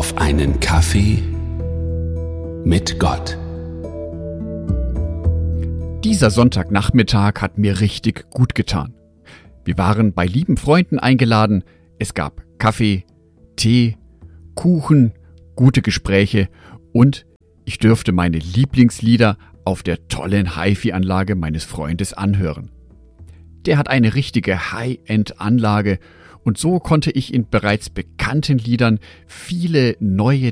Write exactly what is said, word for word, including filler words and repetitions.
auf einen Kaffee mit Gott. Dieser Sonntagnachmittag hat mir richtig gut getan. Wir waren bei lieben Freunden eingeladen. Es gab Kaffee, Tee, Kuchen, gute Gespräche und ich dürfte meine Lieblingslieder auf der tollen Hi-Fi-Anlage meines Freundes anhören. Der hat eine richtige High-End-Anlage und so konnte ich in bereits bekannten Liedern viele neue